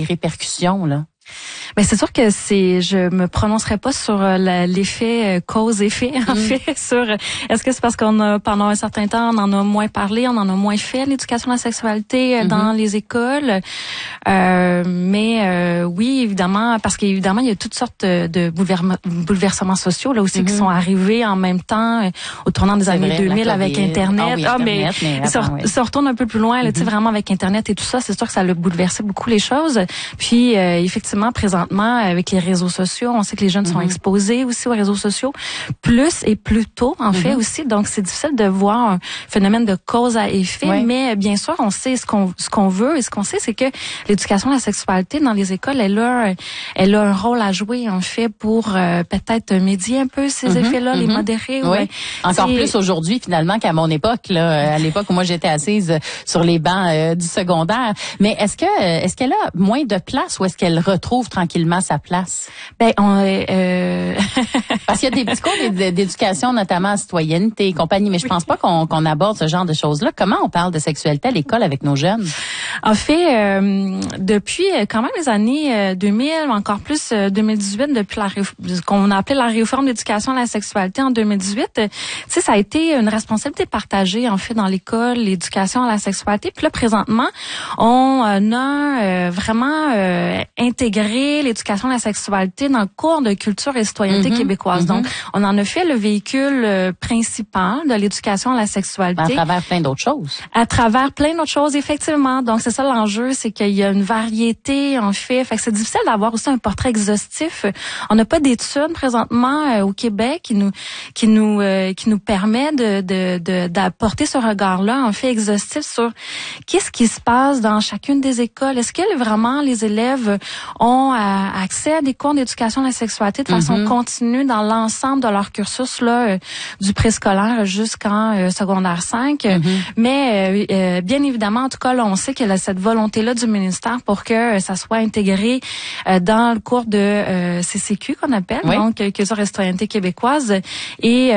répercussions, là? Ben c'est sûr que je me prononcerai pas sur l'effet cause-effet en fait sur est-ce que c'est parce qu'on a pendant un certain temps on en a moins parlé, on en a moins fait l'éducation à la sexualité dans les écoles, mais oui évidemment parce qu'évidemment il y a toutes sortes de bouleversements sociaux là aussi qui sont arrivés en même temps au tournant des années 2000 avec Internet. Mais ça retourne un peu plus loin là, tu sais vraiment avec Internet et tout ça, c'est sûr que ça a bouleversé beaucoup les choses. Puis effectivement présentement, avec les réseaux sociaux, on sait que les jeunes sont exposés aussi aux réseaux sociaux, plus et plus tôt, en fait, aussi. Donc, c'est difficile de voir un phénomène de cause à effet, mais bien sûr, on sait ce qu'on veut et ce qu'on sait, c'est que l'éducation à la sexualité dans les écoles, elle a un rôle à jouer, en fait, pour peut-être médier un peu ces effets-là, les modérer. Oui. Encore plus aujourd'hui, finalement, qu'à mon époque, là, à l'époque où moi j'étais assise sur les bancs du secondaire. Mais est-ce qu'elle a moins de place ou est-ce qu'elle retrouve tranquillement sa place? Ben, parce qu'il y a des petits cours d'éducation, notamment à citoyenneté et compagnie, mais je pense pas qu'on aborde ce genre de choses-là. Comment on parle de sexualité à l'école avec nos jeunes? En fait, depuis quand même les années 2000, encore plus 2018, depuis ce qu'on a appelé la réforme d'éducation à la sexualité en 2018, tu sais, ça a été une responsabilité partagée, en fait, dans l'école, l'éducation à la sexualité. Puis là, présentement, on a vraiment intégré l'éducation à la sexualité dans le cours de culture et citoyenneté québécoise. Donc, on en a fait le véhicule principal de l'éducation à la sexualité. À travers plein d'autres choses. À travers plein d'autres choses, effectivement. Donc, c'est ça l'enjeu, c'est qu'il y a une variété, en fait. Fait que c'est difficile d'avoir aussi un portrait exhaustif. On n'a pas d'études présentement au Québec qui nous permet d'apporter ce regard-là, en fait, exhaustif sur qu'est-ce qui se passe dans chacune des écoles. Est-ce que vraiment les élèves ont accès à des cours d'éducation à la sexualité de façon continue dans l'ensemble de leur cursus là du préscolaire jusqu'en secondaire 5. Mais bien évidemment, en tout cas, là, on sait qu'il y a cette volonté-là du ministère pour que ça soit intégré dans le cours de CCQ qu'on appelle, donc Culture et citoyenneté québécoise. Et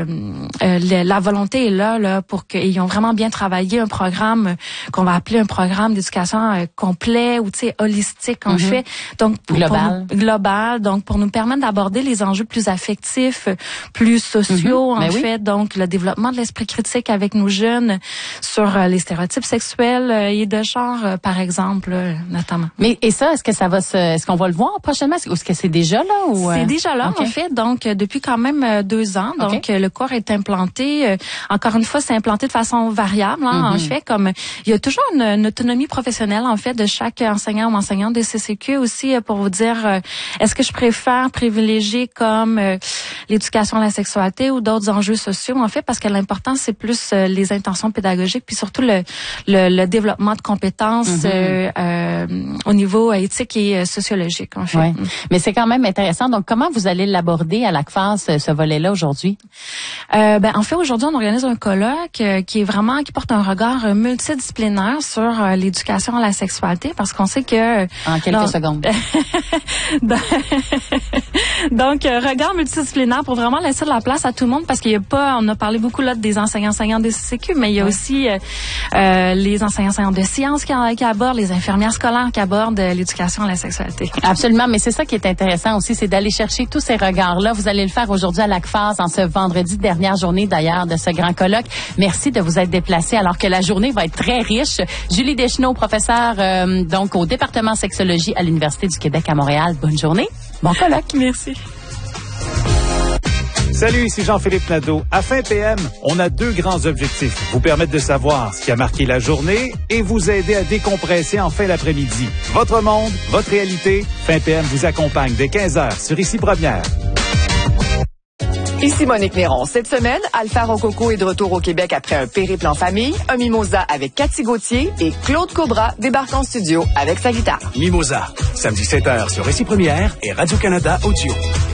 la volonté est là pour qu'ils ont vraiment bien travaillé un programme qu'on va appeler un programme d'éducation complet ou tu sais holistique en fait. Donc global, donc pour nous permettre d'aborder les enjeux plus affectifs, plus sociaux en fait, donc le développement de l'esprit critique avec nos jeunes sur les stéréotypes sexuels et de genre par exemple notamment. Mais et ça, est-ce qu'on va le voir prochainement ou est-ce que c'est déjà là ou C'est déjà là en fait, donc depuis quand même 2 ans, donc le cours est implanté encore une fois, c'est implanté de façon variable en fait, comme il y a toujours une autonomie professionnelle en fait de chaque enseignant ou enseignante de CCQ aussi pour vous dire est-ce que je préfère privilégier comme l'éducation à la sexualité ou d'autres enjeux sociaux en fait parce que l'important c'est plus les intentions pédagogiques puis surtout le développement de compétences au niveau éthique et sociologique en fait. Mais c'est quand même intéressant. Donc comment vous allez l'aborder à l'ACFAS ce volet-là aujourd'hui? En fait aujourd'hui on organise un colloque qui porte un regard multidisciplinaire sur l'éducation à la sexualité parce qu'on sait que en quelques secondes. Donc, regard multidisciplinaire pour vraiment laisser de la place à tout le monde parce qu'il y a pas, on a parlé beaucoup là des enseignants des CCQ, mais il y a aussi les enseignants de sciences qui abordent, les infirmières scolaires qui abordent l'éducation à la sexualité. Absolument, mais c'est ça qui est intéressant aussi, c'est d'aller chercher tous ces regards-là. Vous allez le faire aujourd'hui à l'ACFAS en ce vendredi, dernière journée d'ailleurs de ce grand colloque. Merci de vous être déplacés alors que la journée va être très riche. Julie Deschenaux, professeure donc au département sexologie à l'Université du Québec à Montréal. Bonne journée. Bon colloque. Merci. Salut, ici Jean-Philippe Nadeau. À Fin PM, on a 2 grands objectifs. Vous permettre de savoir ce qui a marqué la journée et vous aider à décompresser en fin d'après-midi. Votre monde, votre réalité. Fin PM vous accompagne dès 15h sur Ici Première. Ici Monique Néron. Cette semaine, Alpha Rococo est de retour au Québec après un périple en famille, un mimosa avec Cathy Gauthier et Claude Cobra débarque en studio avec sa guitare. Mimosa, samedi 7h sur Ici Première et Radio-Canada Audio.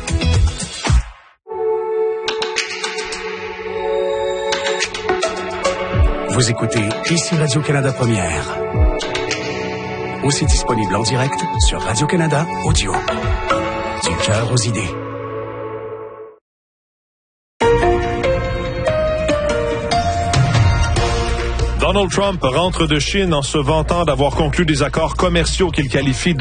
Vous écoutez Ici Radio-Canada Première. Aussi disponible en direct sur Radio-Canada Audio. Du cœur aux idées. Donald Trump rentre de Chine en se vantant d'avoir conclu des accords commerciaux qu'il qualifie de